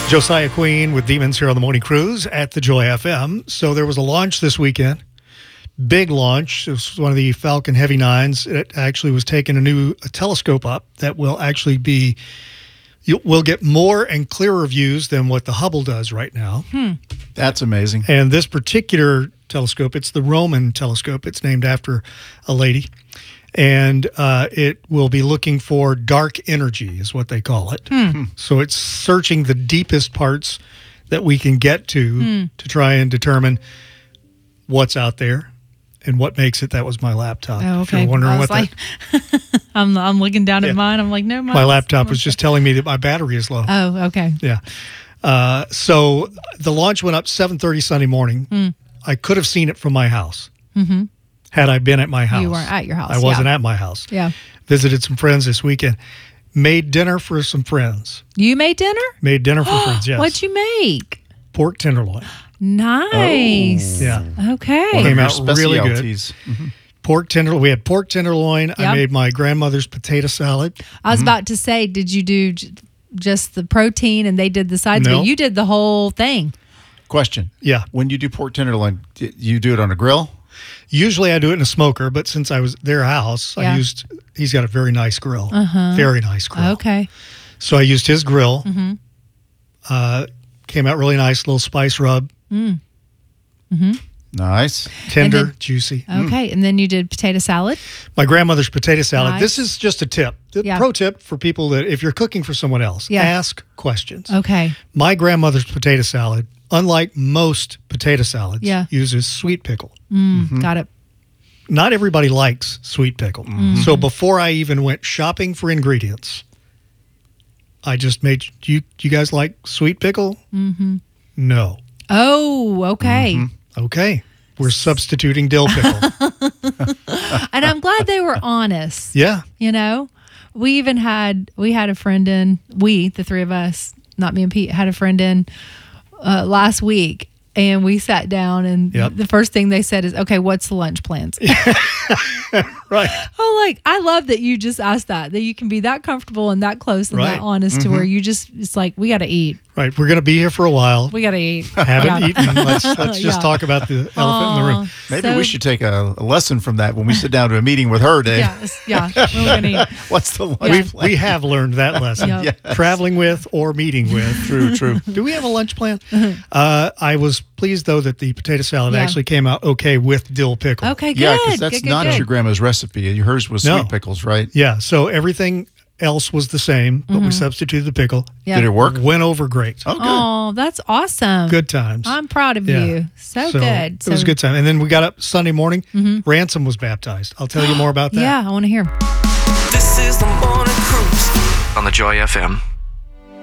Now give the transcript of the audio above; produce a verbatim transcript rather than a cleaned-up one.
Josiah Queen with Demons here on the Morning Cruise at the Joy F M. So there was a launch this weekend. Big launch. It was one of the Falcon Heavy Nines. It actually was taking a new a telescope up that will actually be, you will get more and clearer views than what the Hubble does right now. Hmm. That's amazing. And this particular telescope, it's the Roman telescope. It's named after a lady. And uh, it will be looking for dark energy is what they call it. Hmm. So it's searching the deepest parts that we can get to Hmm. to try and determine what's out there and what makes it. That was my laptop. Oh, If okay. you're wondering I was what like, that, I'm I'm looking down Yeah. at mine. I'm like, no, my laptop was just telling me that my battery is low. Oh, okay. Yeah. Uh, so the launch went up seven thirty Sunday morning. Mm. I could have seen it from my house. Mm-hmm. Had I been at my house. You weren't at your house. I wasn't yeah. at my house. Yeah. Visited some friends this weekend. Made dinner for some friends. You made dinner? Made dinner for friends, yes. What'd you make? Pork tenderloin. Nice. Oh. Yeah. Okay. Came Your out really good. specialties. Mhm. Pork tenderloin. We had pork tenderloin. I Yep. made my grandmother's potato salad. I was about to say, did you do j- just the protein and they did the sides? No. But you did the whole thing. Question. Yeah. When you do pork tenderloin, d- you do it on a grill? Usually I do it in a smoker, but since I was their house, Yeah. I used, he's got a very nice grill. Uh-huh. Very nice grill. Okay. So I used his grill. Mm-hmm. Uh, came out really nice, little spice rub. Mm. Mm-hmm. Nice. Tender, then- juicy. Okay. And then you did potato salad. My grandmother's potato salad. Nice. This is just a tip. The Yeah. pro tip for people that if you're cooking for someone else, Yeah. ask questions. Okay. My grandmother's potato salad, unlike most potato salads, Yeah. uses sweet pickle. Mm, Got it. Not everybody likes sweet pickle. So before I even went shopping for ingredients, I just made, do you, do you guys like sweet pickle? Mm-hmm. No. Oh, okay. Okay. We're substituting dill pickle. And I'm glad they were honest. Yeah. You know, we even had we had a friend in. We, the three of us, not me and Pete, had a friend in uh, last week, and we sat down, and Yep. the first thing they said is, "Okay, what's the lunch plans?" Right. I'm like, I love that you just asked that. That you can be that comfortable and that close and Right. that honest to where you just it's like we got to eat. Right. We're going to be here for a while. We got to eat. Haven't Yeah. eaten. Let's, let's just Yeah. talk about the elephant in the room. Aw, Maybe so- we should take a, a lesson from that when we sit down to a meeting with her, Dave. Yes, yeah. We're gonna eat. What's the lunch Yeah. We've, plan? we have learned that lesson. Yep. Yes. Traveling with or meeting with. True, true. Do we have a lunch plan? Uh, I was pleased, though, that the potato salad Yeah. actually came out okay with dill pickle. Okay, good. Yeah, because that's good, good, not good. your grandma's recipe. Hers was No. sweet pickles, right? Yeah, so everything else was the same, but we substituted the pickle. Yeah. Did it work? Went over great. Oh, good. Oh, that's awesome. Good times. I'm proud of Yeah. you. So, So good. It was a good time. And then we got up Sunday morning. Ransom was baptized. I'll tell you more about that. Yeah, I want to hear. This is the morning cruise on the Joy F M.